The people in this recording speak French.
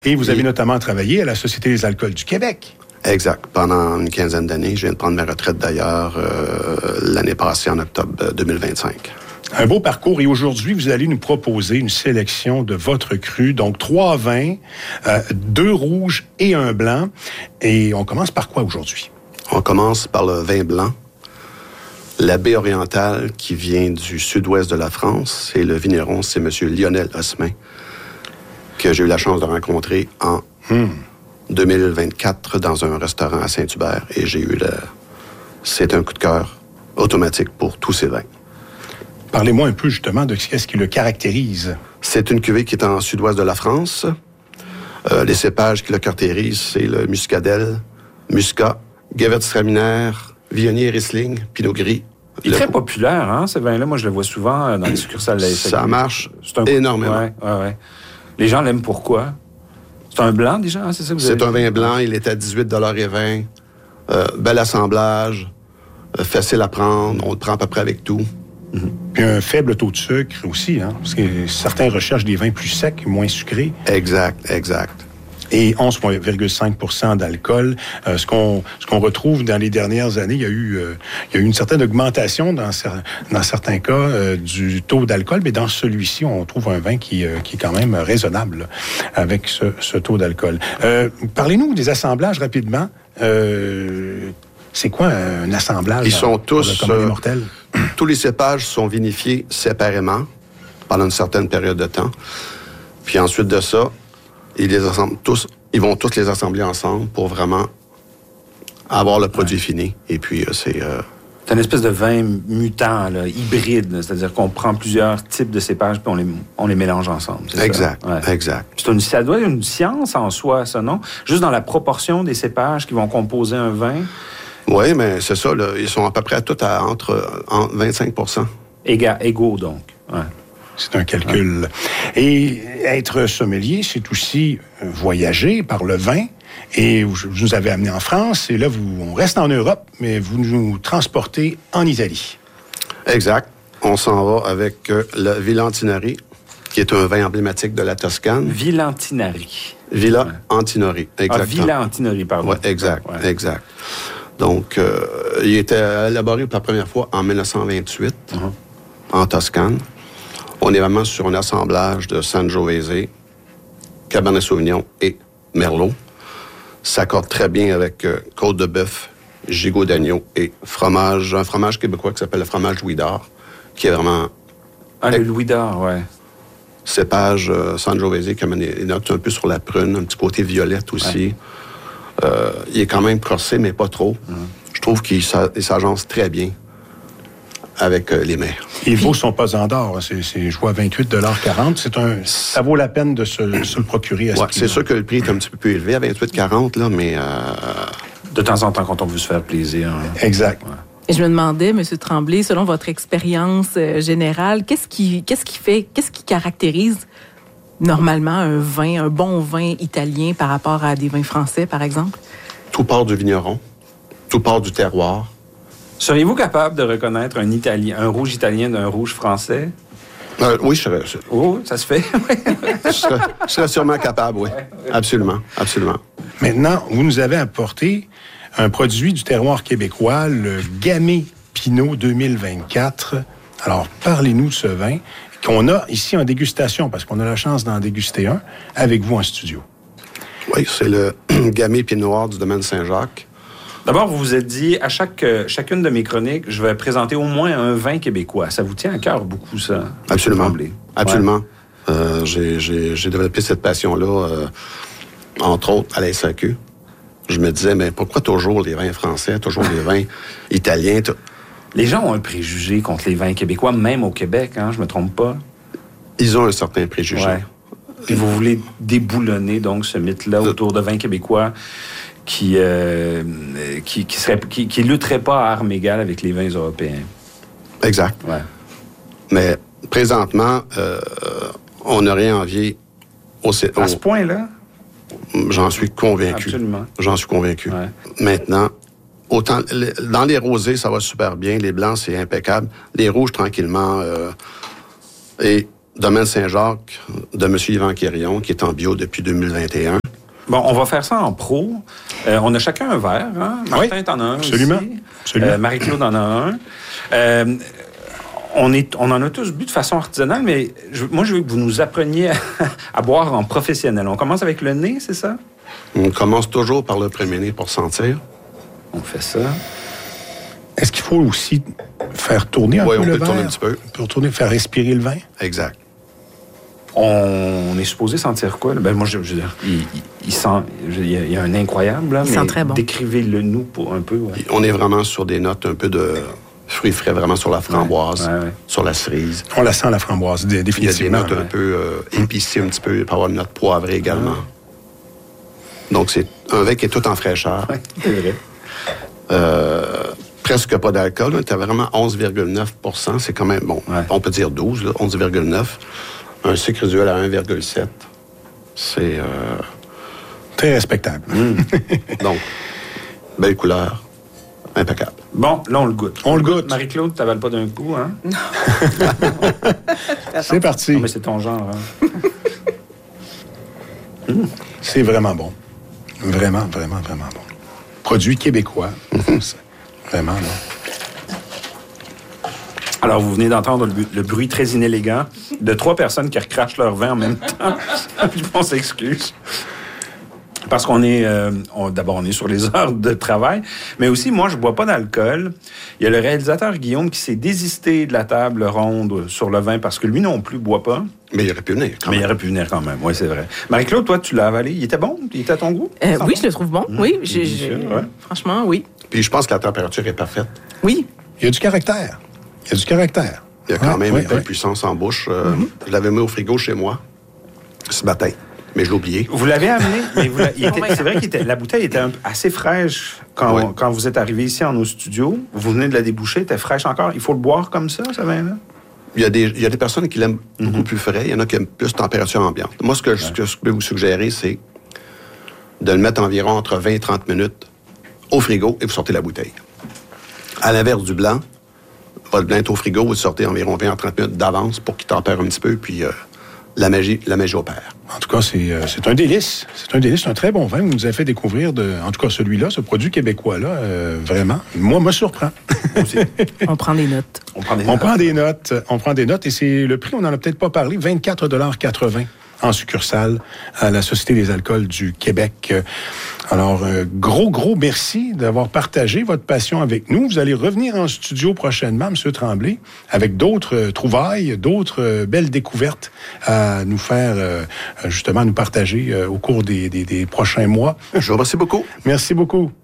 Et vous avez notamment travaillé à la Société des alcools du Québec. Exact. Pendant une quinzaine d'années. Je viens de prendre ma retraite, d'ailleurs, l'année passée, en octobre 2025. Un beau parcours. Et aujourd'hui, vous allez nous proposer une sélection de votre cru. Donc, 3 vins, 2 rouges et 1 blanc. Et on commence par quoi aujourd'hui? On commence par le vin blanc. La baie orientale qui vient du sud-ouest de la France. Et le vigneron, c'est M. Lionel Osmin, que j'ai eu la chance de rencontrer en 2024 dans un restaurant à Saint-Hubert. Et j'ai eu c'est un coup de cœur automatique pour tous ces vins. Parlez-moi un peu justement de ce qui le caractérise. C'est une cuvée qui est en sud-ouest de la France. Les cépages qui le caractérisent, c'est le muscadelle, muscat, gewürztraminer, viognier Riesling, pinot gris. Il est très populaire, hein, ce vin-là. Moi, je le vois souvent dans les succursales de la SAQ. Ça marche énormément. Ouais. Les gens l'aiment pourquoi? C'est un blanc, déjà, hein, c'est ça que vous avez dit? C'est un vin blanc. Il est à 18,20 $. Bel assemblage, facile à prendre. On le prend à peu près avec tout. Puis un faible taux de sucre aussi, hein? Parce que certains recherchent des vins plus secs, moins sucrés. Exact. Et 11,5 % d'alcool. Ce qu'on retrouve dans les dernières années, il y a eu une certaine augmentation dans certains cas du taux d'alcool, mais dans celui-ci, on trouve un vin qui est quand même raisonnable là, avec ce taux d'alcool. Parlez-nous des assemblages rapidement. C'est quoi un assemblage? Ils sont tous... Comme les mortels? Tous les cépages sont vinifiés séparément pendant une certaine période de temps. Puis ensuite de ça, ils vont tous les assembler ensemble pour vraiment avoir le produit fini. Et puis, c'est une espèce de vin mutant, là, hybride. Là, c'est-à-dire qu'on prend plusieurs types de cépages puis on les mélange ensemble. Exact, ça? Ouais. exact. Ça doit être une science en soi, ça, non? Juste dans la proportion des cépages qui vont composer un vin. Oui, mais c'est ça. Là, ils sont à peu près tous entre 25 %. Égaux, donc. Ouais. C'est un calcul. Et être sommelier, c'est aussi voyager par le vin. Et vous nous avez amenés en France. Et là, on reste en Europe, mais vous nous transportez en Italie. Exact. On s'en va avec le Villantinari, qui est un vin emblématique de la Toscane. Villantinari. Villa Antinori, exactement. Villa Antinori, pardon. Oui, exact. Donc, il était élaboré pour la première fois en 1928 en Toscane. On est vraiment sur un assemblage de Sangiovese, Cabernet Sauvignon et Merlot. Ça accorde très bien avec côte de bœuf, gigot d'agneau et un fromage québécois qui s'appelle le fromage Louis d'Or, qui est vraiment... Ah, le Louis d'Or, oui. Cépage Sangiovese qui amène des notes un peu sur la prune, un petit côté violette aussi. Ouais. Il est quand même corsé, mais pas trop. Je trouve qu'il s'agence très bien avec les mers. Les veaux ne sont pas en d'or. Je vois 28,40 $. Ça vaut la peine de se le procurer à ce prix. C'est sûr que le prix est un petit peu plus élevé à 28,40 $, là, mais... De temps en temps, quand on veut se faire plaisir. Hein. Exact. Ouais. Et je me demandais, M. Tremblay, selon votre expérience générale, qu'est-ce qui caractérise normalement un bon vin italien par rapport à des vins français, par exemple? Tout part du vigneron, tout part du terroir. Seriez-vous capable de reconnaître un rouge italien d'un rouge français? Oui, je serais. Oh, ça se fait. je serais sûrement capable, oui. Absolument. Maintenant, vous nous avez apporté un produit du terroir québécois, le Gamay Pinot 2024. Alors, parlez-nous de ce vin qu'on a ici en dégustation, parce qu'on a la chance d'en déguster un avec vous en studio. Oui, c'est le Gamay Pinot Noir du domaine Saint-Jacques. D'abord, vous vous êtes dit, à chacune de mes chroniques, je vais présenter au moins un vin québécois. Ça vous tient à cœur beaucoup, ça? Absolument. J'ai développé cette passion-là, entre autres, à la SAQ. Je me disais, mais pourquoi toujours les vins français, toujours les vins italiens? Les gens ont un préjugé contre les vins québécois, même au Québec, hein, je me trompe pas. Ils ont un certain préjugé. Ouais. Et vous voulez déboulonner, donc, ce mythe-là autour de vins québécois qui lutterait pas à armes égales avec les vins européens. Exact. Ouais. Mais présentement, on n'a rien envié à ce point-là? J'en suis convaincu. Absolument. J'en suis convaincu. Ouais. Maintenant, autant dans les rosés, ça va super bien. Les blancs, c'est impeccable. Les rouges, tranquillement. Et Domaine Saint-Jacques de M. Yvan Quirion, qui est en bio depuis 2021. Bon, on va faire ça en pro. On a chacun un verre. Hein? Martin, Oui, t'en as un absolument. aussi. Absolument. Marie-Claude en a un. On en a tous bu de façon artisanale, mais moi, je veux que vous nous appreniez à boire en professionnel. On commence avec le nez, c'est ça? On commence toujours par le premier nez pour sentir. On fait ça. Est-ce qu'il faut aussi faire tourner un Oui, peu on le peut verre? tourner un petit peu. On peut tourner, faire respirer le vin? Exact. On est supposé sentir quoi? Ben moi, je veux dire, il sent... Il y a un incroyable, là, Il sent très bon. Décrivez-le nous pour un peu. Ouais. On est vraiment sur des notes un peu de fruits frais, vraiment sur la framboise, Ouais. sur la cerise. On la sent, la framboise, Il y a des définitivement. notes un peu épicées un petit peu. Il peut y avoir une note poivrée également. Donc, c'est un vin qui est tout en fraîcheur. Ouais, c'est vrai. Presque pas d'alcool. On était vraiment 11,9 %. C'est quand même, bon, Ouais. on peut dire 12, là, 11,9. Un sucre résiduel à 1,7. C'est... Très respectable. Donc, belle couleur, impeccable. Bon, là, on le goûte. On le goûte. Marie-Claude, t'avales pas d'un coup, hein? C'est parti. Non, mais c'est ton genre, hein? C'est vraiment bon. Vraiment, vraiment, vraiment bon. Produit québécois. C'est vraiment, là. Alors, vous venez d'entendre le bruit très inélégant de 3 personnes qui recrachent leur vin en même temps. On s'excuse. Parce qu'on est... d'abord, on est sur les heures de travail, mais aussi, moi, je bois pas d'alcool. Il y a le réalisateur Guillaume qui s'est désisté de la table ronde sur le vin parce que lui non plus boit pas. Mais il aurait pu venir, quand Mais il même. aurait pu venir quand même, oui, c'est vrai. Marie-Claude, toi, tu l'as avalé. Il était bon? Il était à ton goût? Oui, je le trouve bon. Oui, délicieux, ouais. franchement, oui. Puis je pense que la température est parfaite. Oui. Il y a du caractère. Il y a du caractère. Il y a quand même Ouais, une belle ouais. puissance en bouche. Je l'avais mis au frigo chez moi ce matin, mais je l'ai oublié. Vous l'avez amené, mais c'est vrai que la bouteille était assez fraîche Oui. quand vous êtes arrivé ici en nos studios. Vous venez de la déboucher, elle était fraîche encore. Il faut le boire comme ça, ce vin-là? Il y a des personnes qui l'aiment beaucoup plus frais. Il y en a qui aiment plus température ambiante. Moi, ce que je peux vous suggérer, c'est de le mettre environ entre 20 et 30 minutes au frigo et vous sortez la bouteille. À l'inverse du blanc, votre blanc est au frigo, vous le sortez environ 20 à 30 minutes d'avance pour qu'il tempère un petit peu, puis la magie opère. En tout cas, c'est un délice. C'est un délice, c'est un très bon vin. Vous nous avez fait découvrir, en tout cas celui-là, ce produit québécois-là, vraiment. Moi, me surprend. On prend des notes. On prend des On prend des notes et c'est le prix, on n'en a peut-être pas parlé, 24,80 $ en succursale à la Société des alcools du Québec. Alors, gros merci d'avoir partagé votre passion avec nous. Vous allez revenir en studio prochainement, M. Tremblay, avec d'autres trouvailles, d'autres belles découvertes à nous faire, justement, nous partager au cours des prochains mois. Je vous remercie beaucoup. Merci beaucoup.